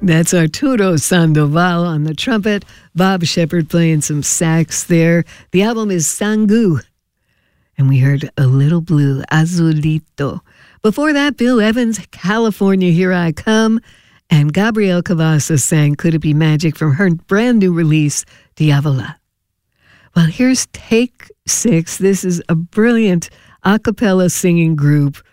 That's Arturo Sandoval on the trumpet, Bob Shepard playing some sax there. The album is Sangu. And we heard A Little Blue, Azulito. Before that, Bill Evans, California, Here I Come. And Gabrielle Cavazos sang Could It Be Magic from her brand new release, Diavola. Well, here's Take 6. This is a brilliant a cappella singing group